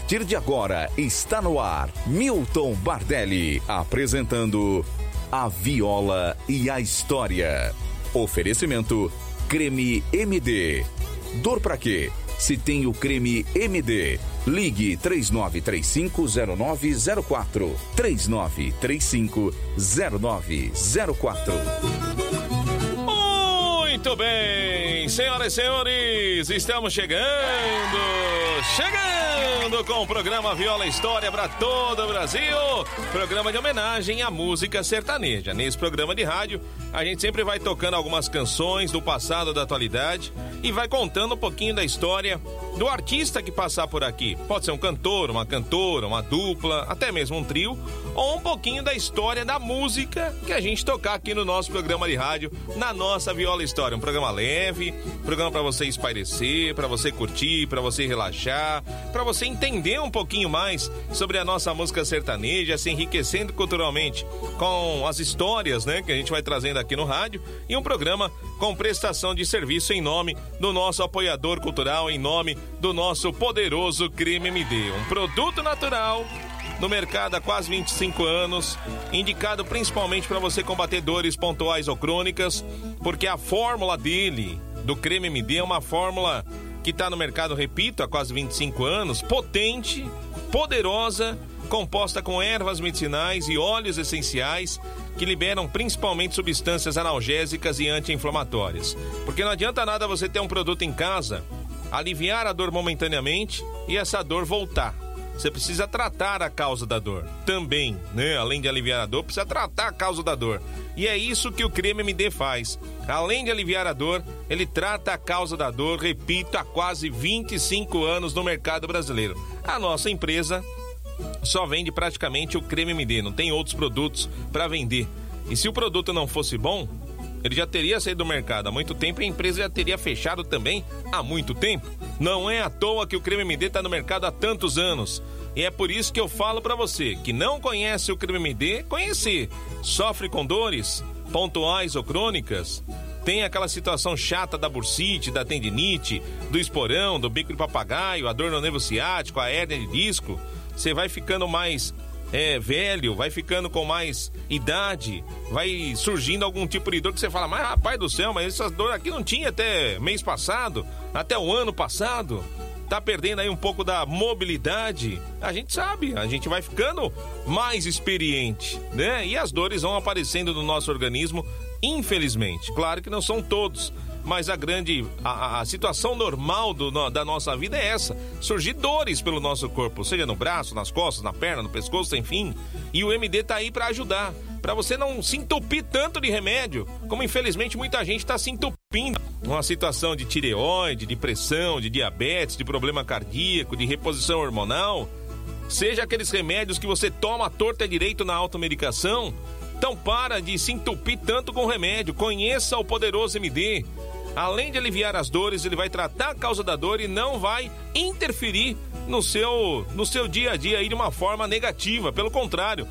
partir de agora está no ar Milton Bardelli apresentando A Viola e a História. Oferecimento Creme MD. Dor pra quê? Se tem o Creme MD, ligue 3935-0904. 3935-0904. Muito bem, senhoras e senhores, estamos chegando com o programa Viola História para todo o Brasil, programa de homenagem à música sertaneja. Nesse programa de rádio, a gente sempre vai tocando algumas canções do passado, da atualidade e vai contando um pouquinho da história do artista que passar por aqui. Pode ser um cantor, uma cantora, uma dupla, até mesmo um trio, ou um pouquinho da história da música que a gente tocar aqui no nosso programa de rádio, na nossa Viola História. Um programa leve, programa para você espairecer, para você curtir, para você relaxar, para você entender um pouquinho mais sobre a nossa música sertaneja, se enriquecendo culturalmente com as histórias, né, que a gente vai trazendo aqui no rádio, e um programa com prestação de serviço em nome do nosso apoiador cultural, em nome do nosso poderoso Creme MD, um produto natural no mercado há quase 25 anos, indicado principalmente para você combater dores pontuais ou crônicas, porque a fórmula dele, do Creme MD, é uma fórmula que está no mercado, repito, há quase 25 anos, potente, poderosa, composta com ervas medicinais e óleos essenciais que liberam principalmente substâncias analgésicas e anti-inflamatórias. Porque não adianta nada você ter um produto em casa, aliviar a dor momentaneamente e essa dor voltar. Você precisa tratar a causa da dor também, né? Além de aliviar a dor, precisa tratar a causa da dor. E é isso que o Creme MD faz. Além de aliviar a dor, ele trata a causa da dor, repito, há quase 25 anos no mercado brasileiro. A nossa empresa só vende praticamente o Creme MD, não tem outros produtos para vender. E se o produto não fosse bom, ele já teria saído do mercado há muito tempo e a empresa já teria fechado também há muito tempo. Não é à toa que o Creme MD está no mercado há tantos anos. E é por isso que eu falo para você que não conhece o Creme MD, conhecer. Sofre com dores pontuais ou crônicas, tem aquela situação chata da bursite, da tendinite, do esporão, do bico de papagaio, a dor no nervo ciático, a hérnia de disco. Você vai ficando mais velho, vai ficando com mais idade, vai surgindo algum tipo de dor que você fala, mas rapaz do céu, mas essas dores aqui não tinha até mês passado, até o ano passado, tá perdendo aí um pouco da mobilidade. A gente sabe, a gente vai ficando mais experiente, né? E as dores vão aparecendo no nosso organismo, infelizmente. Claro que não são todos, mas a situação normal da nossa vida é essa, surgir dores pelo nosso corpo, seja no braço, nas costas, na perna, no pescoço, enfim. E o MD tá aí para ajudar, para você não se entupir tanto de remédio, como infelizmente muita gente está se entupindo. Uma situação de tireoide, de pressão, de diabetes, de problema cardíaco, de reposição hormonal, seja aqueles remédios que você toma à torta direito na automedicação. Então para de se entupir tanto com remédio, conheça o poderoso MD. Além de aliviar as dores, ele vai tratar a causa da dor e não vai interferir no seu dia a dia aí de uma forma negativa. Pelo contrário,